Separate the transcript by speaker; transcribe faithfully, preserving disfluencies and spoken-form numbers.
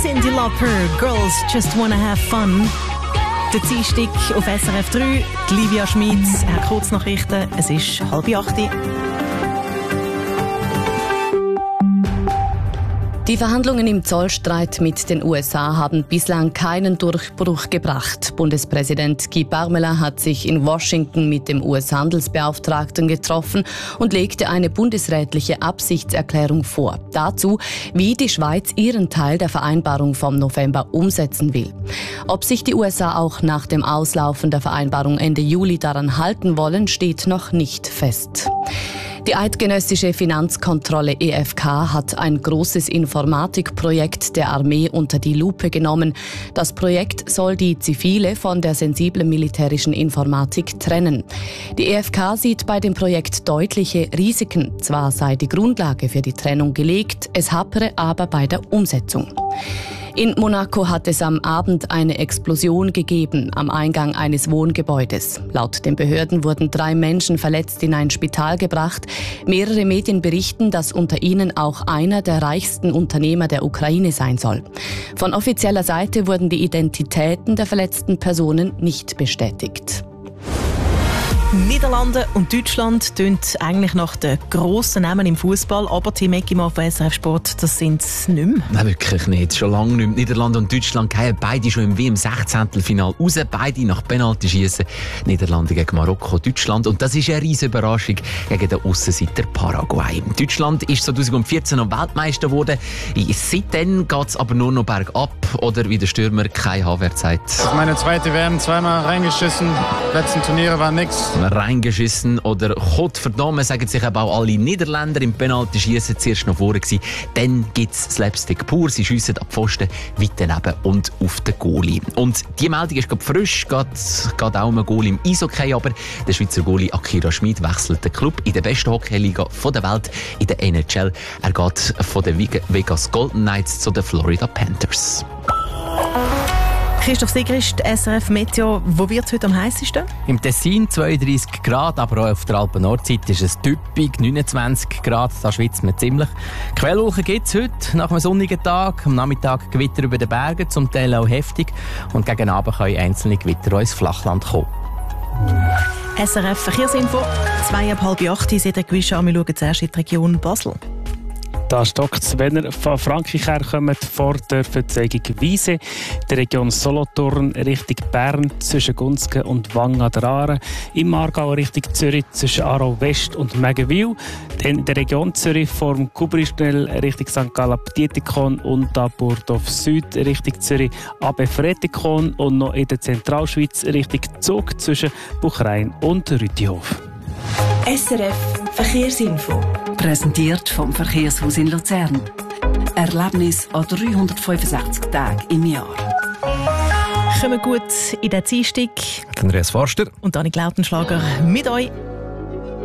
Speaker 1: Cyndi Lauper, Girls Just Wanna Have Fun. Der Dienstag auf S R F drei, die Livia Schmitz, Herr Kurznachrichten, es ist halb acht.
Speaker 2: Die Verhandlungen im Zollstreit mit den U S A haben bislang keinen Durchbruch gebracht. Bundespräsident Guy Parmelin hat sich in Washington mit dem U S-Handelsbeauftragten getroffen und legte eine bundesrätliche Absichtserklärung vor. Dazu, wie die Schweiz ihren Teil der Vereinbarung vom November umsetzen will. Ob sich die U S A auch nach dem Auslaufen der Vereinbarung Ende Juli daran halten wollen, steht noch nicht fest. Die eidgenössische Finanzkontrolle E F K hat ein großes Informatikprojekt der Armee unter die Lupe genommen. Das Projekt soll die zivile von der sensiblen militärischen Informatik trennen. Die E F K sieht bei dem Projekt deutliche Risiken. Zwar sei die Grundlage für die Trennung gelegt, es hapere aber bei der Umsetzung. In Monaco hat es am Abend eine Explosion gegeben am Eingang eines Wohngebäudes. Laut den Behörden wurden drei Menschen verletzt in ein Spital gebracht. Mehrere Medien berichten, dass unter ihnen auch einer der reichsten Unternehmer der Ukraine sein soll. Von offizieller Seite wurden die Identitäten der verletzten Personen nicht bestätigt.
Speaker 1: Niederlande und Deutschland tun eigentlich nach den grossen Namen im Fußball, aber Team Eckimann von S R F Sport, das sind es nicht mehr.
Speaker 3: Nein, wirklich nicht. Schon lange nicht mehr. Niederlande und Deutschland gehen beide schon im W M sechzehntelfinal raus. Beide nach Penalty-Schiessen. Niederlande gegen Marokko, Deutschland. Und das ist eine riesige Überraschung gegen den Aussenseiter Paraguay. Deutschland ist zweitausendvierzehn noch Weltmeister geworden. Seitdem geht es aber nur noch bergab. Oder wie der Stürmer Kai Havertz sagt.
Speaker 4: Das ist meine zweite W M, zweimal reingeschissen. Die letzten Turniere waren nichts.
Speaker 3: Reingeschissen oder Gott verdammt, sagen sich aber auch alle Niederländer im Penalty-Schiessen zuerst noch vorne gewesen. Dann gibt es Slapstick pur, sie schiessen ab Pfosten, weit daneben und auf den Goalie. Und die Meldung ist gerade frisch, geht, geht auch um einen Goalie im Eishockey, aber der Schweizer Goalie Akira Schmid wechselt den Club in der besten Hockeyliga der Welt, in der N H L. Er geht von den Vegas Golden Knights zu den Florida Panthers.
Speaker 1: Christoph Sigrist, S R F Meteo, wo wird es heute am heißesten?
Speaker 5: Im Tessin zweiunddreissig Grad, aber auch auf der Alpen-Nordseite ist es typisch neunundzwanzig Grad, da schwitzt man ziemlich. Quellwolken gibt es heute, nach einem sonnigen Tag. Am Nachmittag Gewitter über den Bergen, zum Teil auch heftig. Und gegen Abend können einzelne Gewitter auch ins Flachland kommen.
Speaker 1: S R F Verkehrsinfo, zwei ab halb acht, seht ihr Gewische an, wir schauen zuerst in die Region Basel.
Speaker 6: Da stockt es, wenn ihr von Frankreich herkommt, vor der Verzeigung Wiese, der Region Solothurn Richtung Bern zwischen Gunzgen und Wang an der Aare, im Aargau Richtung Zürich zwischen Aarau West und Meggenwil, dann in der Region Zürich vom Kubrischnell Richtung Sankt Gallen Dietikon und da Burgdorf Süd Richtung Zürich Abe Fretikon und noch in der Zentralschweiz Richtung Zug zwischen Buchrein und Rütihof.
Speaker 7: S R F Verkehrsinfo. Präsentiert vom Verkehrshaus in Luzern. Erlebnis an dreihundertfünfundsechzig Tagen im Jahr.
Speaker 1: Kommen gut in den Dienstag.
Speaker 8: Andreas Forster
Speaker 1: und Annik Lautenschlager mit euch.